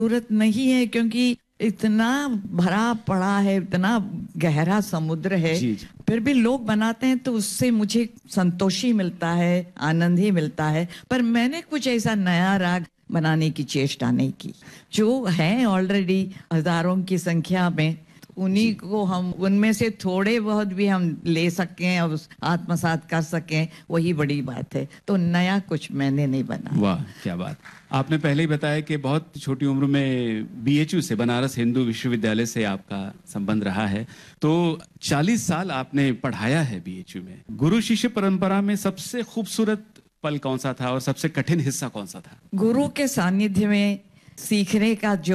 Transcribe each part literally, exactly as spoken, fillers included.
जरूरत नहीं है, क्योंकि इतना भरा पड़ा है, इतना गहरा समुद्र है। जी, जी। फिर भी लोग बनाते हैं तो उससे मुझे संतोष ही मिलता है, आनंद ही मिलता है। पर मैंने कुछ ऐसा नया राग बनाने की चेष्टा नहीं की। जो है ऑलरेडी हजारों की संख्या में, उन्हीं को हम, उनमें से थोड़े बहुत भी हम ले सकें और आत्मसात कर सकें, वही बड़ी बात है। तो नया कुछ मैंने नहीं बनाया। वाह, क्या बात। आपने पहले ही बताया कि बहुत छोटी उम्र में बीएचयू से, बनारस हिंदू विश्वविद्यालय से आपका संबंध रहा है। तो चालीस साल आपने पढ़ाया है बीएचयू में। गुरु शिष्य परंपरा में सबसे खूबसूरत पल कौन सा था और सबसे कठिन हिस्सा कौन सा था? गुरु के सानिध्य में सीखने का जो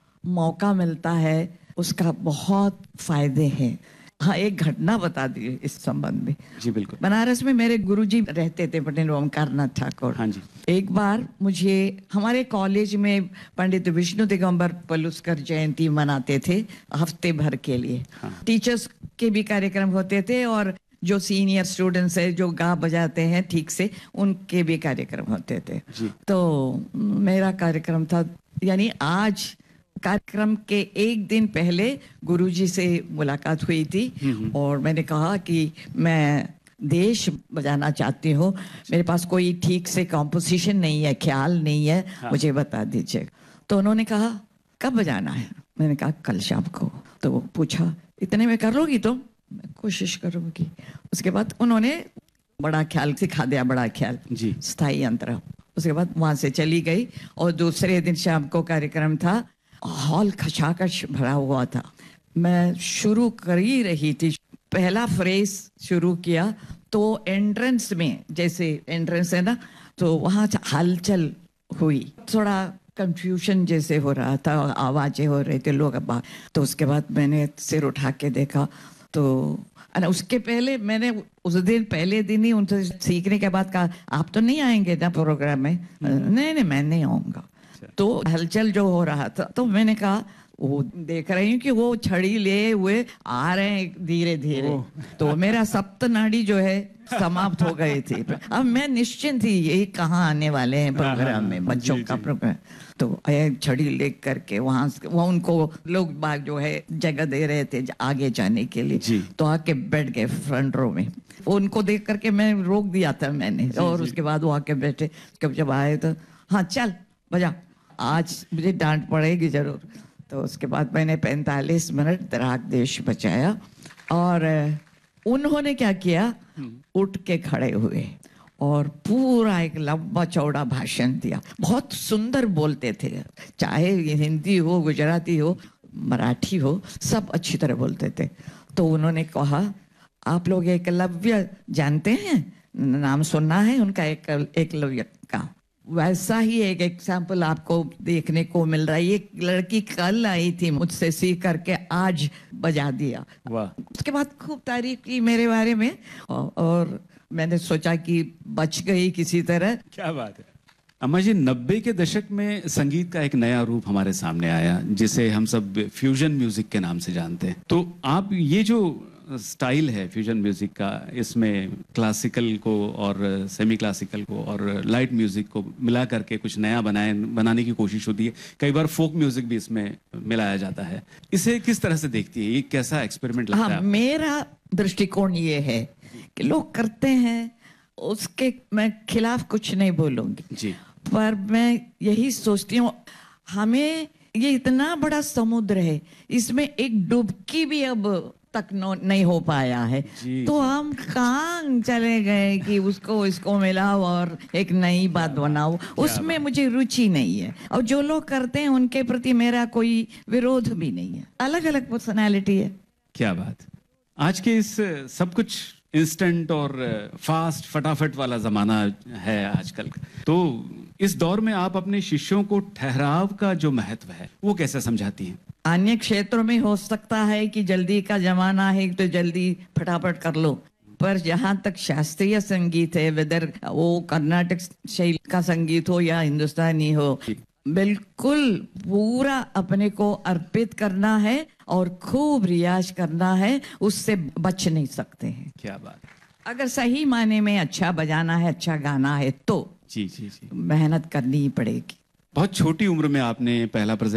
मौका मिलता है, उसका बहुत फायदे हैं। हाँ, एक घटना बता दी इस संबंध में। जी बिल्कुल। बनारस में मेरे गुरुजी रहते थे, पटेल ओमकारनाथ ठाकुर। हाँ जी। एक बार मुझे, हमारे कॉलेज में पंडित विष्णु दिगंबर पलुस्कर जयंती मनाते थे हफ्ते भर के लिए। हाँ। टीचर्स के भी कार्यक्रम होते थे और जो सीनियर स्टूडेंट्स है, जो गा बजाते हैं ठीक से, उनके भी कार्यक्रम होते थे। जी। तो मेरा कार्यक्रम था, यानी आज कार्यक्रम के एक दिन पहले गुरुजी से मुलाकात हुई थी और मैंने कहा कि मैं देश बजाना चाहती हूँ, मेरे पास कोई ठीक से कॉम्पोजिशन नहीं है, ख्याल नहीं है। हाँ। मुझे बता दीजिएगा। तो उन्होंने कहा कब बजाना है? मैंने कहा कल शाम को। तो वो पूछा इतने में कर लोगी? तो मैं कोशिश करूँगी। उसके बाद उन्होंने बड़ा ख्याल सिखा दिया, बड़ा ख्याल जी। स्थाई अंतरा। उसके बाद वहां से चली गई और दूसरे दिन शाम को कार्यक्रम था। हॉल खचाखच भरा हुआ था। मैं शुरू कर ही रही थी, पहला फ्रेज शुरू किया तो एंट्रेंस में, जैसे एंट्रेंस है ना, तो वहाँ हलचल हुई, थोड़ा कंफ्यूजन जैसे हो रहा था, आवाजें हो रही थी, लोग अब। तो उसके बाद मैंने सिर उठा के देखा तो उसके पहले मैंने उस दिन, पहले दिन ही उनसे सीखने के बाद कहा आप तो नहीं आएंगे ना प्रोग्राम में? नहीं नहीं, मैं नहीं आऊँगा। तो हलचल जो हो रहा था, तो मैंने कहा वो देख रही हूँ कि वो छड़ी लिए हुए आ रहे हैं धीरे धीरे। तो मेरा सप्त नाड़ी जो है समाप्त हो गई थी। अब मैं निश्चिंत थी, ये कहाँ आने वाले हैं प्रोग्राम में, बच्चों का प्रोग्राम। तो छड़ी ले करके वहां से, वो उनको लोग बाग जो है जगह दे रहे थे आगे जाने के लिए। तो आके बैठ गए फ्रंट रो में। उनको देख करके मैं रोक दिया था मैंने, और उसके बाद वो आके बैठे। जब आए तो हाँ चल बजा, आज मुझे डांट पड़ेगी जरूर। तो उसके बाद मैंने पैंतालीस मिनट राग देश बजाया और उन्होंने क्या किया, उठ के खड़े हुए और पूरा एक लंबा चौड़ा भाषण दिया। बहुत सुंदर बोलते थे, चाहे हिंदी हो, गुजराती हो, मराठी हो, सब अच्छी तरह बोलते थे। तो उन्होंने कहा आप लोग एकलव्य जानते हैं, नाम सुनना है उनका, एक एकलव्य का? वैसा ही एक एग्जाम्पल आपको देखने को मिल रहा है। एक लड़की कल आई थी मुझसे सीख करके, आज बजा दिया। वाह। उसके बाद खूब तारीफ की मेरे बारे में और मैंने सोचा कि बच गई किसी तरह। क्या बात है अम्मा जी। नब्बे के दशक में संगीत का एक नया रूप हमारे सामने आया, जिसे हम सब फ्यूजन म्यूजिक के नाम से जानते हैं। तो आप ये जो स्टाइल है फ्यूजन म्यूजिक का, इसमें क्लासिकल को और सेमी क्लासिकल को और लाइट म्यूजिक को मिला करके कुछ नया बनाए बनाने की कोशिश होती है। कई बार फोक म्यूजिक भी इसमें मिलाया जाता है। इसे किस तरह से देखती है? ये कैसा एक्सपेरिमेंट लगता है? हाँ, मेरा दृष्टिकोण ये है कि लोग करते हैं, उसके मैं खिलाफ कुछ नहीं बोलूंगी जी। पर मैं यही सोचती हूँ, हमें ये इतना बड़ा समुद्र है, इसमें एक डुबकी भी अब तक नहीं हो पाया है। तो हम कहाँ चले गए कि उसको इसको मिलाओ और एक नई बात बनाओ? उसमें मुझे रुचि नहीं है। और जो लोग करते हैं उनके प्रति मेरा कोई विरोध भी नहीं है। अलग अलग पर्सनालिटी है। क्या बात। आज के इस सब कुछ इंस्टेंट और फास्ट फटाफट वाला जमाना है आजकल, तो इस दौर में आप अपने शिष्यों को ठहराव का जो महत्व है वो कैसे समझाती हैं? अन्य क्षेत्रों में हो सकता है कि जल्दी का जमाना है तो जल्दी फटाफट कर लो, पर जहाँ तक शास्त्रीय संगीत है, वेदर वो कर्नाटक शैली का संगीत हो या हिंदुस्तानी हो, बिल्कुल पूरा अपने को अर्पित करना है और खूब रियाज करना है, उससे बच नहीं सकते हैं। क्या बात। अगर सही माने में अच्छा बजाना है, अच्छा गाना है तो जी जी जी मेहनत करनी ही पड़ेगी। बहुत छोटी उम्र में आपने पहला